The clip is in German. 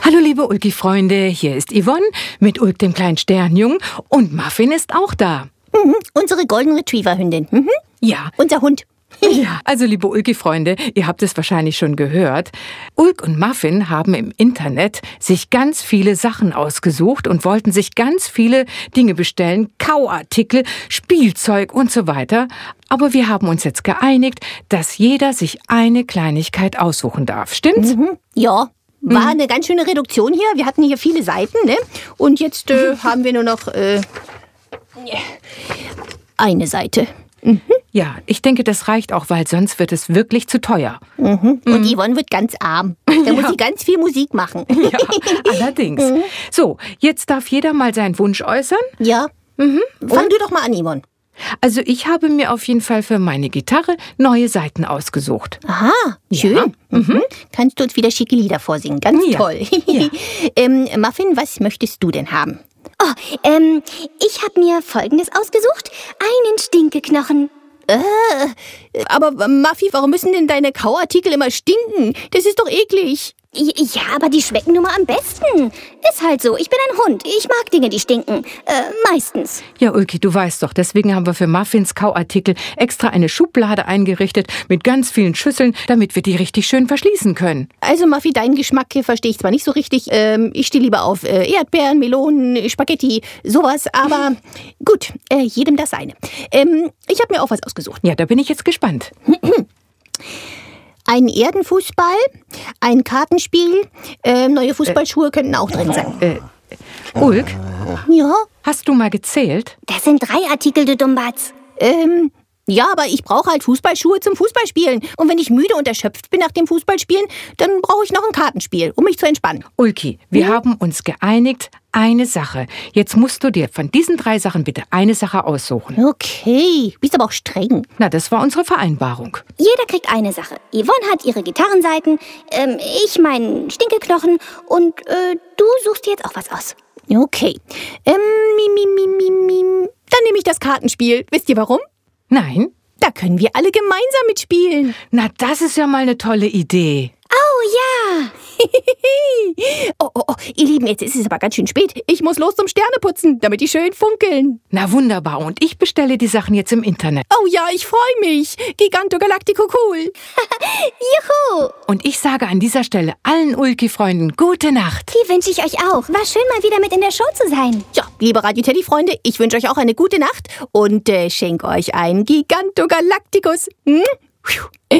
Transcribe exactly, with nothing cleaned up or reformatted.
Hallo liebe Ulki-Freunde, hier ist Yvonne mit Ulk dem kleinen Sternjungen und Muffin ist auch da. Mhm, unsere Golden Retriever-Hündin. Mhm. Ja. Unser Hund. Ja, also liebe Ulki-Freunde, ihr habt es wahrscheinlich schon gehört. Ulk und Muffin haben im Internet sich ganz viele Sachen ausgesucht und wollten sich ganz viele Dinge bestellen, Kauartikel, Spielzeug und so weiter. Aber wir haben uns jetzt geeinigt, dass jeder sich eine Kleinigkeit aussuchen darf. Stimmt's? Mhm. Ja, war mhm. eine ganz schöne Reduktion hier. Wir hatten hier viele Seiten, ne? Und jetzt äh, haben wir nur noch äh, eine Seite. Mhm. Ja, ich denke, das reicht auch, weil sonst wird es wirklich zu teuer. Mhm. Und mhm. Yvonne wird ganz arm. Da ja. muss sie ganz viel Musik machen. Ja, allerdings. Mhm. So, jetzt darf jeder mal seinen Wunsch äußern. Ja. Mhm. Fang Und? du doch mal an, Yvonne. Also ich habe mir auf jeden Fall für meine Gitarre neue Saiten ausgesucht. Aha, schön. Ja. Mhm. Kannst du uns wieder schicke Lieder vorsingen? Ganz ja. toll. Ja. ähm, Muffin, was möchtest du denn haben? Oh, ähm, ich habe mir Folgendes ausgesucht. Einen Stinkeknochen. Äh, aber Muffy, warum müssen denn deine Kauartikel immer stinken? Das ist doch eklig. Ja, aber die schmecken nun mal am besten. Ist halt so, ich bin ein Hund. Ich mag Dinge, die stinken. Äh, meistens. Ja, Ulki, du weißt doch, deswegen haben wir für Muffins Kauartikel extra eine Schublade eingerichtet mit ganz vielen Schüsseln, damit wir die richtig schön verschließen können. Also Muffy, deinen Geschmack hier verstehe ich zwar nicht so richtig. Ähm, ich stehe lieber auf äh, Erdbeeren, Melonen, Spaghetti, sowas. Aber gut, äh, jedem das seine. Ähm, ich habe mir auch was ausgesucht. Ja, da bin ich jetzt gespannt. Ein Erdenfußball, ein Kartenspiel, äh, neue Fußballschuhe äh, könnten auch drin sein. Äh, Ulk? Ja? Hast du mal gezählt? Das sind drei Artikel, du Dummbatz. Ähm, ja, aber ich brauche halt Fußballschuhe zum Fußballspielen. Und wenn ich müde und erschöpft bin nach dem Fußballspielen, dann brauche ich noch ein Kartenspiel, um mich zu entspannen. Ulki, wir hm? haben uns geeinigt, eine Sache. Jetzt musst du dir von diesen drei Sachen bitte eine Sache aussuchen. Okay, bist aber auch streng. Na, das war unsere Vereinbarung. Jeder kriegt eine Sache. Yvonne hat ihre Gitarrenseiten, ähm, ich meinen Stinkeknochen und äh, du suchst dir jetzt auch was aus. Okay, ähm, mi, mi, mi, mi, mi. Dann nehme ich das Kartenspiel. Wisst ihr warum? Nein. Da können wir alle gemeinsam mitspielen. Na, das ist ja mal eine tolle Idee. Oh ja! oh, oh, oh, ihr Lieben, jetzt ist es aber ganz schön spät. Ich muss los zum Sterneputzen, damit die schön funkeln. Na wunderbar, und ich bestelle die Sachen jetzt im Internet. Oh ja, ich freue mich. Giganto Galactico cool. Juhu! Und ich sage an dieser Stelle allen Ulki-Freunden gute Nacht. Die wünsche ich euch auch. War schön, mal wieder mit in der Show zu sein. Ja, liebe Radio-Teddy-Freunde, ich wünsche euch auch eine gute Nacht und äh, schenke euch einen Giganto Galacticus. Hm?